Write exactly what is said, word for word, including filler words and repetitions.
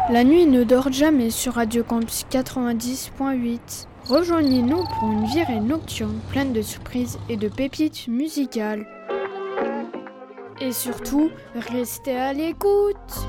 La nuit ne dort jamais sur Radio Campus quatre-vingt-dix point huit. Rejoignez-nous pour une virée nocturne pleine de surprises et de pépites musicales. Et surtout, restez à l'écoute.